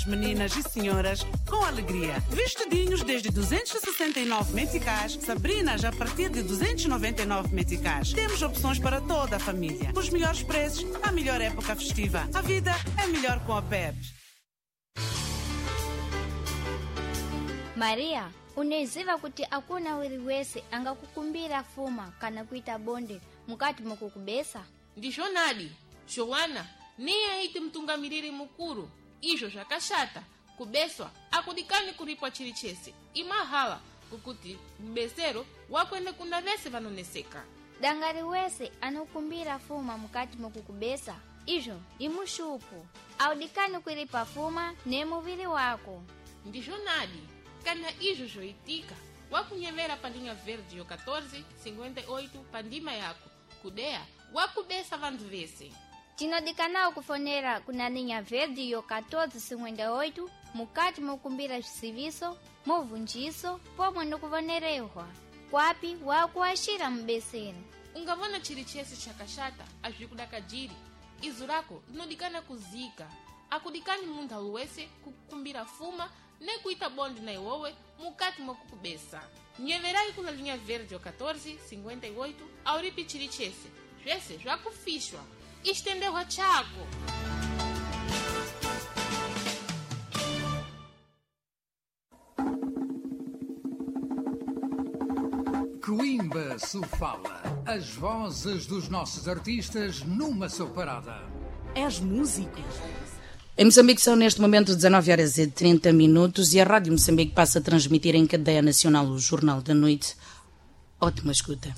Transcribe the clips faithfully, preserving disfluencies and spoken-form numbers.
Meninas e senhoras com alegria. Vestidinhos desde duzentos e sessenta e nove meticais, Sabrinas a partir de duzentos e noventa e nove meticais. Temos opções para toda a família. Os melhores preços, a melhor época festiva. A vida é melhor com a P E P. Maria, uneziva kuti akuna wiliwese angakukumbira fuma kana kuita bonde mukati mukukubesa? Ndishonadi, Joana, nem aite mtungamiriri mukuru. Ijo jakashata, kubeswa, akudikani kuripwa chirichese. Imahala, kukuti mbesero, wakwende kuna vese vanoneseka. Dangari wese anukumbira fuma mukati mukukubesa. Ijo, imushupu. Audikani kuripa fuma, ne muvili wako. Ndishonadi, kana ijo joitika, wakunyevera pandinha verde yo quatorze cinquenta e oito pandima yako. Kudea, wakubesa vandu vese. Tinodikanao kufonera kuna linha verde yo quatorze cinquenta e oito, mukati mukumbira serviço, movundiso, pomwe nukuvonerehwa. Kwapi wakuashira mbesero. Ungavona chirichese chakashata, ajikudakajiri. Izurako, inodikana kuzika. Akudikani munda luwese kukumbira fuma, ne kuita bonde na iwowe, mukati mukukubesa. Nyeverai kuna linha verde yo quatorze cinquenta e oito, auripi chirichese. Jwese, jwakufishwa. Estendeu a Thiago. Coimba Sofala. As vozes dos nossos artistas numa só parada. És músico? Em Moçambique são neste momento dezanove horas e trinta minutos e a Rádio Moçambique passa a transmitir em cadeia nacional o Jornal da Noite. Ótima escuta.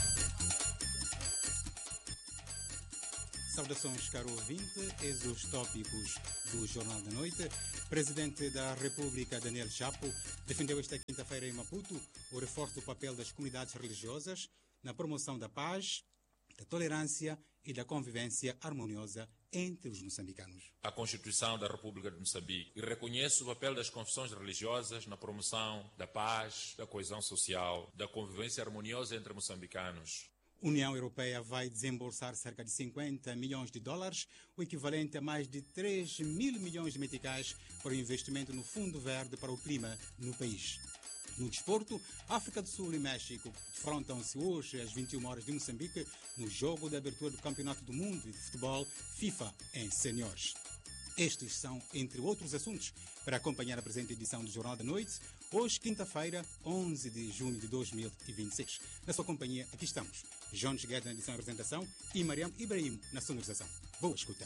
Saudações, caro ouvinte, eis os tópicos do Jornal da Noite. Presidente da República, Daniel Chapo, defendeu esta quinta-feira em Maputo o reforço do papel das comunidades religiosas na promoção da paz, da tolerância e da convivência harmoniosa entre os moçambicanos. A Constituição da República de Moçambique reconhece o papel das confissões religiosas na promoção da paz, da coesão social, da convivência harmoniosa entre moçambicanos. A União Europeia vai desembolsar cerca de cinquenta milhões de dólares, o equivalente a mais de três mil milhões de meticais, para o investimento no Fundo Verde para o Clima no país. No desporto, África do Sul e México defrontam-se hoje às vinte e uma horas de Moçambique no jogo de abertura do Campeonato do Mundo de Futebol FIFA em Seniores. Estes são, entre outros assuntos, para acompanhar a presente edição do Jornal da Noite, hoje, quinta-feira, onze de junho de dois mil e vinte e seis. Na sua companhia, aqui estamos, Jones Guedes na edição e apresentação e Mariam Ibrahim na sonorização. Boa escuta.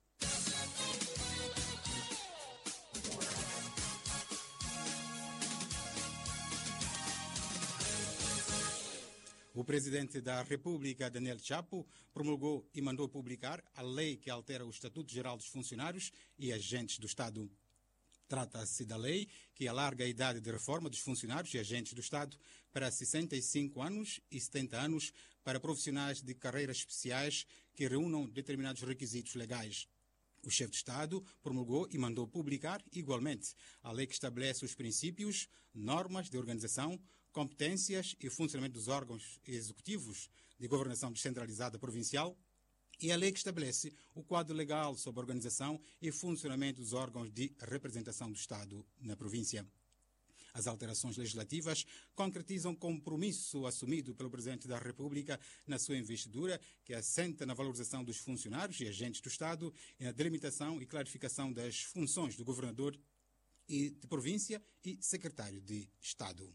O presidente da República, Daniel Chapo, promulgou e mandou publicar a lei que altera o Estatuto Geral dos Funcionários e Agentes do Estado. Trata-se da lei que alarga a idade de reforma dos funcionários e agentes do Estado para sessenta e cinco anos e setenta anos para profissionais de carreiras especiais que reúnam determinados requisitos legais. O chefe de Estado promulgou e mandou publicar, igualmente, a lei que estabelece os princípios, normas de organização, competências e funcionamento dos órgãos executivos de governação descentralizada provincial e a lei que estabelece o quadro legal sobre a organização e funcionamento dos órgãos de representação do Estado na província. As alterações legislativas concretizam compromisso assumido pelo Presidente da República na sua investidura, que assenta na valorização dos funcionários e agentes do Estado e na delimitação e clarificação das funções do governador e de província e secretário de Estado.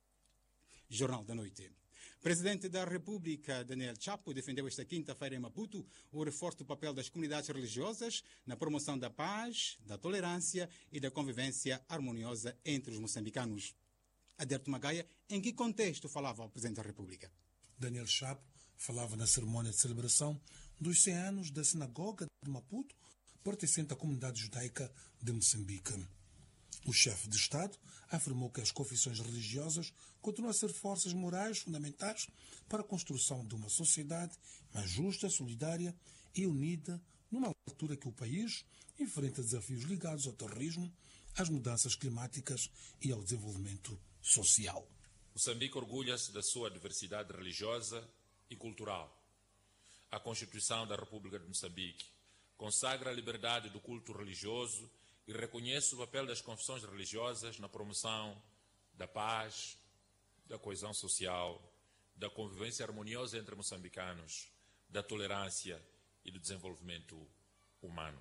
Jornal da Noite. Presidente da República, Daniel Chapo, defendeu esta quinta-feira em Maputo o reforço do papel das comunidades religiosas na promoção da paz, da tolerância e da convivência harmoniosa entre os moçambicanos. Aderto Magaia, em que contexto falava o Presidente da República? Daniel Chapo falava na cerimónia de celebração dos cem anos da Sinagoga de Maputo, pertencente à comunidade judaica de Moçambique. O chefe de Estado afirmou que as confissões religiosas continuam a ser forças morais fundamentais para a construção de uma sociedade mais justa, solidária e unida, numa altura que o país enfrenta desafios ligados ao terrorismo, às mudanças climáticas e ao desenvolvimento social. Moçambique orgulha-se da sua diversidade religiosa e cultural. A Constituição da República de Moçambique consagra a liberdade do culto religioso e reconheço o papel das confissões religiosas na promoção da paz, da coesão social, da convivência harmoniosa entre moçambicanos, da tolerância e do desenvolvimento humano.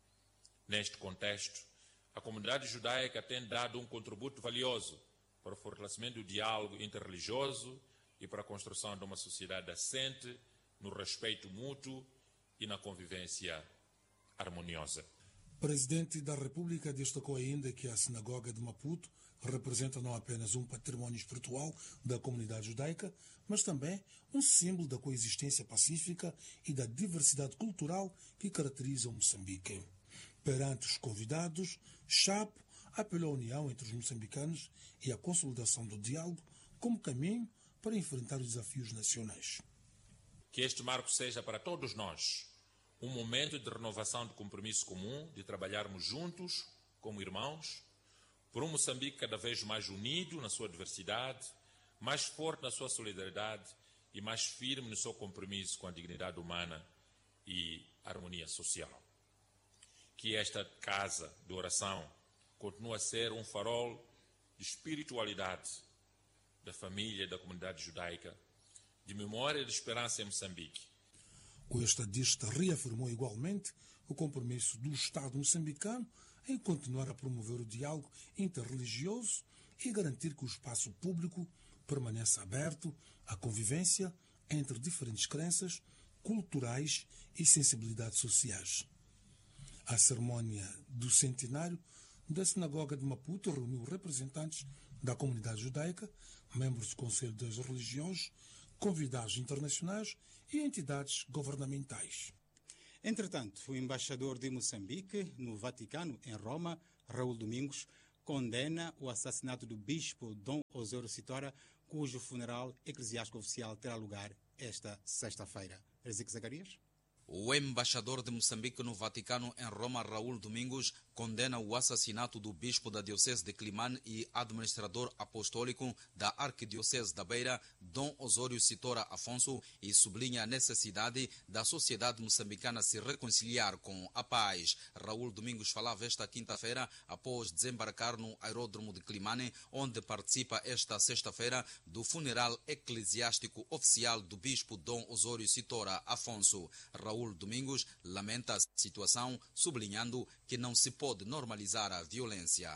Neste contexto, a comunidade judaica tem dado um contributo valioso para o fortalecimento do diálogo interreligioso e para a construção de uma sociedade assente no respeito mútuo e na convivência harmoniosa. O Presidente da República destacou ainda que a Sinagoga de Maputo representa não apenas um patrimônio espiritual da comunidade judaica, mas também um símbolo da coexistência pacífica e da diversidade cultural que caracteriza o Moçambique. Perante os convidados, Chapo apelou à união entre os moçambicanos e a consolidação do diálogo como caminho para enfrentar os desafios nacionais. Que este marco seja para todos nós um momento de renovação do compromisso comum, de trabalharmos juntos, como irmãos, por um Moçambique cada vez mais unido na sua diversidade, mais forte na sua solidariedade e mais firme no seu compromisso com a dignidade humana e harmonia social. Que esta casa de oração continue a ser um farol de espiritualidade da família e da comunidade judaica, de memória e de esperança em Moçambique. O estadista reafirmou igualmente o compromisso do Estado moçambicano em continuar a promover o diálogo interreligioso e garantir que o espaço público permaneça aberto à convivência entre diferentes crenças culturais e sensibilidades sociais. A cerimónia do centenário da Sinagoga de Maputo reuniu representantes da comunidade judaica, membros do Conselho das Religiões, convidados internacionais e entidades governamentais. Entretanto, o embaixador de Moçambique no Vaticano, em Roma, Raul Domingos, condena o assassinato do bispo Dom Osório Sitora, cujo funeral eclesiástico oficial terá lugar esta sexta-feira. Ezequiel Zacarias? O embaixador de Moçambique no Vaticano, em Roma, Raul Domingos, condena o assassinato do bispo da Diocese de Climane e administrador apostólico da Arquidiocese da Beira, Dom Osório Sitora Afonso, e sublinha a necessidade da sociedade moçambicana se reconciliar com a paz. Raul Domingos falava esta quinta-feira após desembarcar no aeródromo de Climane, onde participa esta sexta-feira do funeral eclesiástico oficial do bispo Dom Osório Sitora Afonso. Raul Domingos lamenta a situação, sublinhando que não se pode normalizar a violência.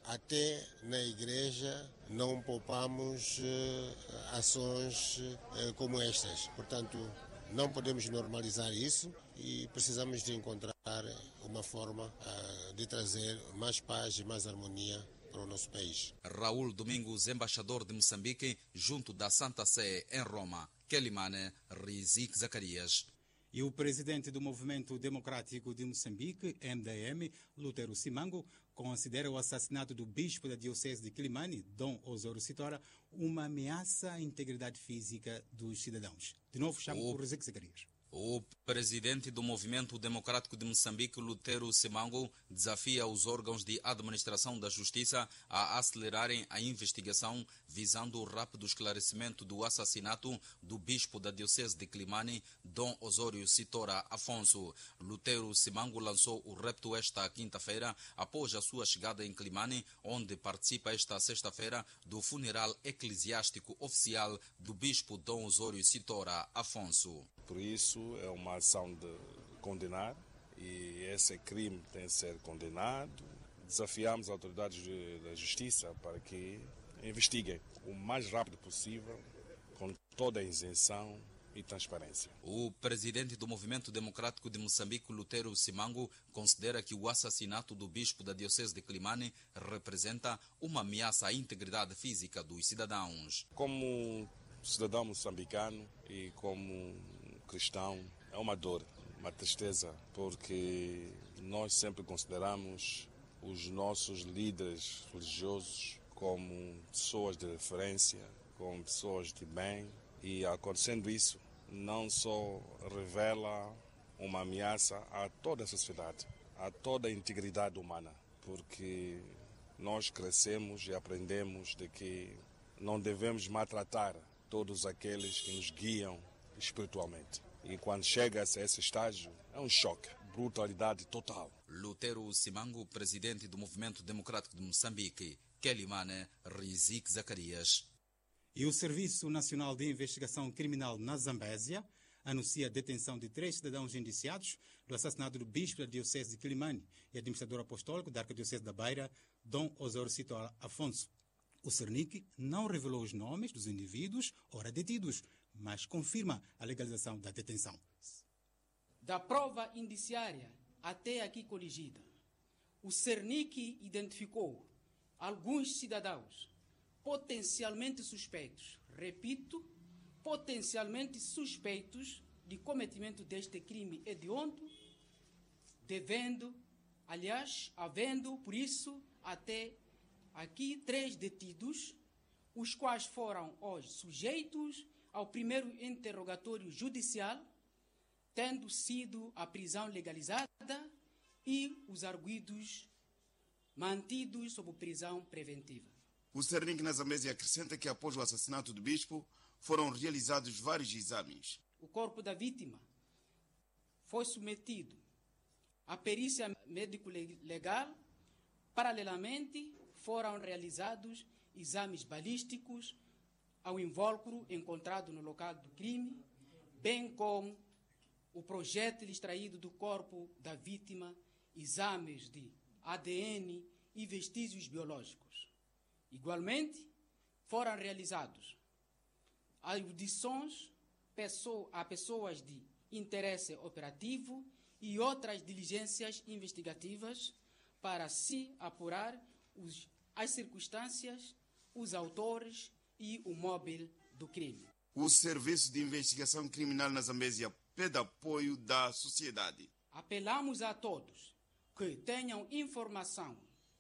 Até na igreja não poupamos uh, ações uh, como estas. Portanto, não podemos normalizar isso e precisamos de encontrar uma forma uh, de trazer mais paz e mais harmonia para o nosso país. Raul Domingos, embaixador de Moçambique, junto da Santa Sé em Roma. Quelimane, Rizik Zacarias. E o presidente do Movimento Democrático de Moçambique, M D M, Lutero Simango, considera o assassinato do bispo da Diocese de Climane, Dom Osório Sitora, uma ameaça à integridade física dos cidadãos. De novo, chamo o Rizik Zacarias. O presidente do Movimento Democrático de Moçambique, Lutero Simango, desafia os órgãos de administração da justiça a acelerarem a investigação visando o rápido esclarecimento do assassinato do bispo da Diocese de Climane, Dom Osório Sitora Afonso. Lutero Simango lançou o repto esta quinta-feira após a sua chegada em Climane, onde participa esta sexta-feira do funeral eclesiástico oficial do bispo Dom Osório Sitora Afonso. Por isso é uma ação de condenar e esse crime tem que ser condenado. Desafiamos as autoridades de, da justiça para que investiguem o mais rápido possível, com toda a isenção e transparência. O presidente do Movimento Democrático de Moçambique, Lutero Simango, considera que o assassinato do bispo da Diocese de Climane representa uma ameaça à integridade física dos cidadãos. Como cidadão moçambicano e como cristão, é uma dor, uma tristeza, porque nós sempre consideramos os nossos líderes religiosos como pessoas de referência, como pessoas de bem, e acontecendo isso, não só revela uma ameaça a toda a sociedade, a toda a integridade humana, porque nós crescemos e aprendemos de que não devemos maltratar todos aqueles que nos guiam espiritualmente. E quando chega a esse estágio, é um choque. brutalidade total. Lutero Simango, presidente do Movimento Democrático de Moçambique, Kelimane Rizik Zacarias. E o Serviço Nacional de Investigação Criminal na Zambésia anuncia a detenção de três cidadãos indiciados do assassinato do bispo da Diocese de Quilimane e administrador apostólico da Arquidiocese da Beira, Dom Osório Cito Afonso. O Cernic não revelou os nomes dos indivíduos ora detidos, mas confirma a legalização da detenção. Da prova indiciária até aqui coligida, o Cernic identificou alguns cidadãos potencialmente suspeitos, repito, potencialmente suspeitos de cometimento deste crime hediondo, devendo, aliás, havendo, por isso, até aqui três detidos, os quais foram hoje sujeitos ao primeiro interrogatório judicial, tendo sido a prisão legalizada e os arguidos mantidos sob prisão preventiva. O Cernic na Zambésia acrescenta que após o assassinato do bispo foram realizados vários exames. O corpo da vítima foi submetido à perícia médico-legal. Paralelamente, foram realizados exames balísticos ao invólucro encontrado no local do crime, bem como o projétil extraído do corpo da vítima, exames de A D N e vestígios biológicos. Igualmente, foram realizados audições a pessoas de interesse operativo e outras diligências investigativas para se apurar os, as circunstâncias, os autores e o móvel do crime. O Serviço de Investigação Criminal na Zambésia pede apoio da sociedade. Apelamos a todos que tenham informação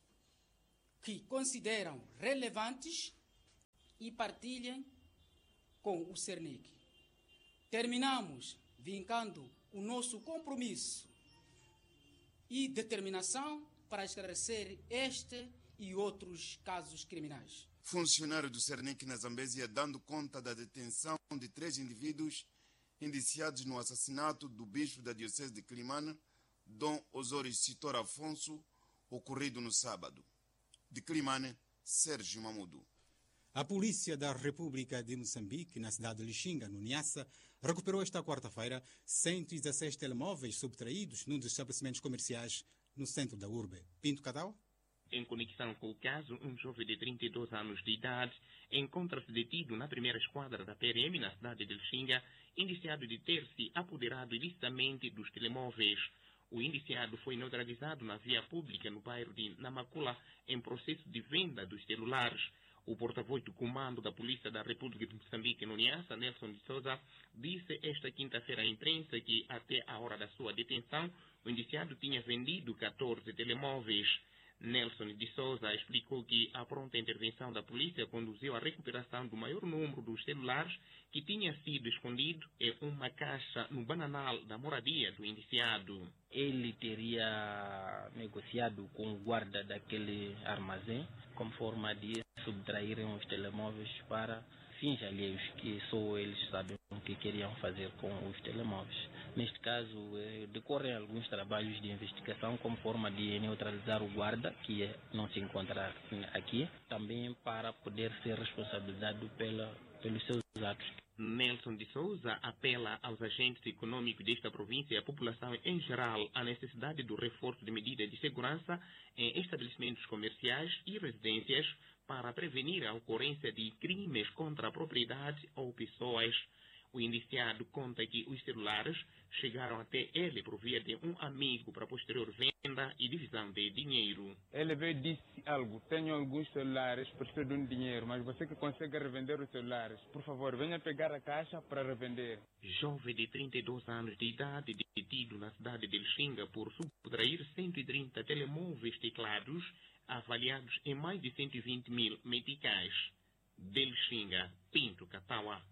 que consideram relevantes e partilhem com o Cernic. Terminamos vincando o nosso compromisso e determinação para esclarecer este e outros casos criminais. Funcionário do Cernic na Zambésia dando conta da detenção de três indivíduos indiciados no assassinato do bispo da Diocese de Quilimane, Dom Osório Cito Afonso, ocorrido no sábado. De Quilimane, Sérgio Mamudo. A Polícia da República de Moçambique, na cidade de Lixinga, no Niassa, recuperou esta quarta-feira cento e dezesseis telemóveis subtraídos num dos estabelecimentos comerciais no centro da urbe. Pinto Cadau? Em conexão com o caso, um jovem de trinta e dois anos de idade encontra-se detido na primeira esquadra da P R M, na cidade de Lixinga, indiciado de ter se apoderado ilicitamente dos telemóveis. O indiciado foi neutralizado na via pública no bairro de Namakula em processo de venda dos celulares. O porta-voz do comando da Polícia da República de Moçambique, no Niassa, Nelson de Souza, disse esta quinta-feira à imprensa que, até a hora da sua detenção, o indiciado tinha vendido catorze telemóveis. Nelson de Souza explicou que a pronta intervenção da polícia conduziu à recuperação do maior número dos celulares que tinha sido escondido em uma caixa no bananal da moradia do indiciado. Ele teria negociado com o guarda daquele armazém como forma de subtraírem os telemóveis para fins alheios, que só eles sabem o que queriam fazer com os telemóveis. Neste caso, eh, decorrem alguns trabalhos de investigação como forma de neutralizar o guarda, que não se encontra aqui, também para poder ser responsabilizado pela, pelos seus atos. Nelson de Souza apela aos agentes econômicos desta província e à população em geral à necessidade do reforço de medidas de segurança em estabelecimentos comerciais e residências para prevenir a ocorrência de crimes contra a propriedade ou pessoas. O indiciado conta que os celulares chegaram até ele por via de um amigo para posterior venda e divisão de dinheiro. Ele veio e disse algo: tenho alguns celulares, preciso de um dinheiro, mas você que consegue revender os celulares, por favor, venha pegar a caixa para revender. Jovem de trinta e dois anos de idade, detido na cidade de Lixinga por subtrair cento e trinta telemóveis teclados avaliados em mais de cento e vinte mil meticais. De Lixinga, Pinto Catauá.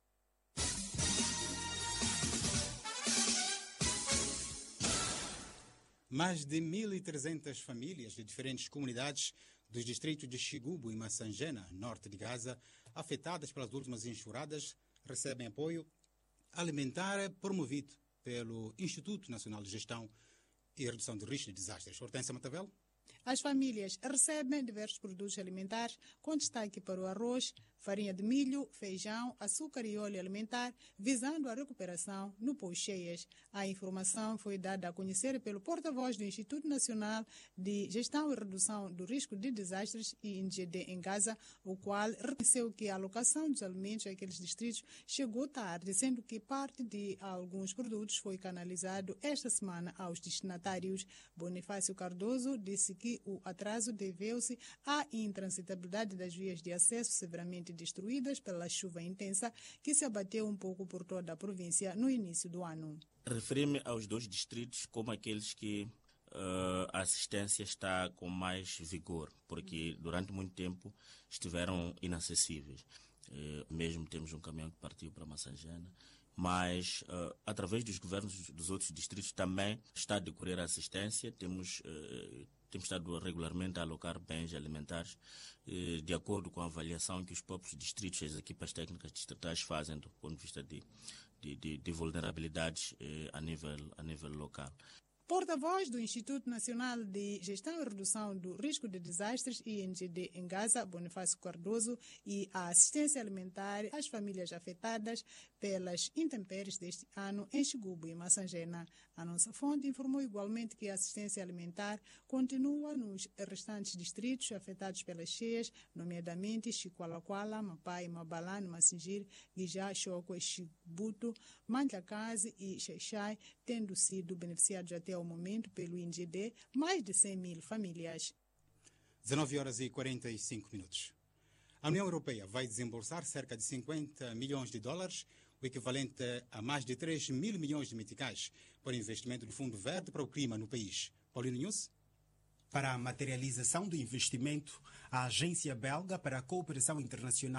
Mais de mil e trezentas famílias de diferentes comunidades dos distritos de Xigubo e Massangena, norte de Gaza, afetadas pelas últimas enxurradas, recebem apoio alimentar promovido pelo Instituto Nacional de Gestão e redução de risco de desastres. Hortência Matavel. As famílias recebem diversos produtos alimentares, com destaque para o arroz, farinha de milho, feijão, açúcar e óleo alimentar, visando a recuperação no pós-cheias. A informação foi dada a conhecer pelo porta-voz do Instituto Nacional de Gestão e Redução do Risco de Desastres, I N G D, em Gaza, o qual reconheceu que a alocação dos alimentos àqueles distritos chegou tarde, sendo que parte de alguns produtos foi canalizado esta semana aos destinatários. Bonifácio Cardoso disse que o atraso deveu-se à intransitabilidade das vias de acesso severamente destruídas pela chuva intensa que se abateu um pouco por toda a província no início do ano. Referi-me aos dois distritos como aqueles que uh, a assistência está com mais vigor, porque durante muito tempo estiveram inacessíveis. Uh, mesmo temos um caminhão que partiu para Massangena, mas uh, através dos governos dos outros distritos também está a decorrer a assistência. Temos uh, Temos estado regularmente a alocar bens alimentares eh, de acordo com a avaliação que os próprios distritos e as equipas técnicas distritais fazem do ponto de vista de, de, de, de vulnerabilidades eh, a nível, a nível local. Porta-voz do Instituto Nacional de Gestão e Redução do Risco de Desastres, I N G D, em Gaza, Bonifácio Cardoso, e a assistência alimentar às famílias afetadas pelas intempéries deste ano em Xigubo e Massangena. A nossa fonte informou igualmente que a assistência alimentar continua nos restantes distritos afetados pelas cheias, nomeadamente Chiqualaquala, Mapai, Mabalane, Massingir, Guijá, Choco, Xibuto, Manjakazi e Xaixai, tendo sido beneficiados até ao momento pelo I N G D mais de cem mil famílias. dezenove horas e quarenta e cinco minutos. A União Europeia vai desembolsar cerca de cinquenta milhões de dólares, o equivalente a mais de três mil milhões de meticais, para o investimento do Fundo Verde para o Clima no país. Paulino News. Para a materialização do investimento, a Agência Belga para a Cooperação Internacional